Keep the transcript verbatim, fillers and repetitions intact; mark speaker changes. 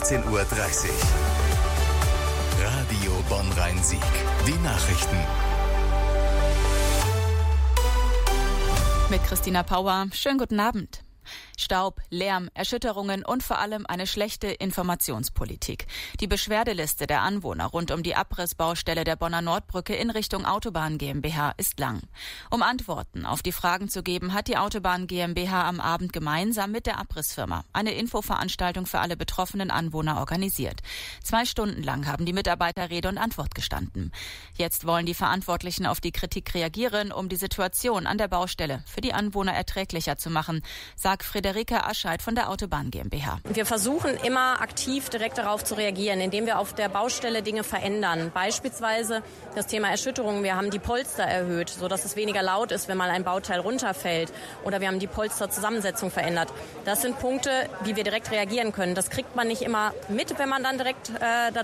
Speaker 1: sechzehn Uhr dreißig. Radio Bonn-Rhein-Sieg. Die Nachrichten.
Speaker 2: Mit Christina Pauer. Schönen guten Abend. Staub, Lärm, Erschütterungen und vor allem eine schlechte Informationspolitik. Die Beschwerdeliste der Anwohner rund um die Abrissbaustelle der Bonner Nordbrücke in Richtung Autobahn GmbH ist lang. Um Antworten auf die Fragen zu geben, hat die Autobahn GmbH am Abend gemeinsam mit der Abrissfirma eine Infoveranstaltung für alle betroffenen Anwohner organisiert. Zwei Stunden lang haben die Mitarbeiter Rede und Antwort gestanden. Jetzt wollen die Verantwortlichen auf die Kritik reagieren, um die Situation an der Baustelle für die Anwohner erträglicher zu machen, sagt Friederike Ascheid von der Autobahn GmbH.
Speaker 3: Wir versuchen immer aktiv direkt darauf zu reagieren, indem wir auf der Baustelle Dinge verändern. Beispielsweise das Thema Erschütterung. Wir haben die Polster erhöht, sodass es weniger laut ist, wenn mal ein Bauteil runterfällt. Oder wir haben die Polsterzusammensetzung verändert. Das sind Punkte, wie wir direkt reagieren können. Das kriegt man nicht immer mit, wenn man dann direkt äh,